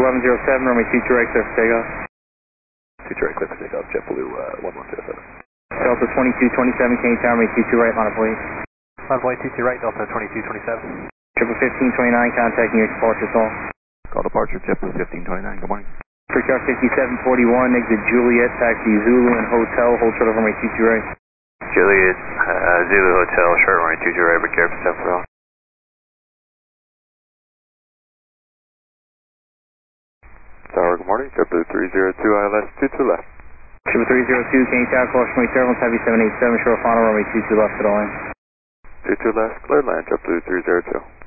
1107, runway 22 right, clear for takeoff. 22 right, clear for takeoff, JetBlue 1107. Delta 2227, can you tell me 22 right, line of weight? Runway 22 right, Delta 2227. Triple 1529, contacting your departure call. Call departure, JetBlue 1529, good morning. Precast 5741, exit Juliet, taxi Zulu and Hotel, hold short of runway 22 right. Juliet, Zulu Hotel, short runway 22 right, be careful, step for all. Tower, good morning, JetBlue 302, ILS 22 left. Triple 302, can you tell caution runway turbulence, heavy 787, short final runway 22 left at all in. 22 left, clear land, JetBlue 302.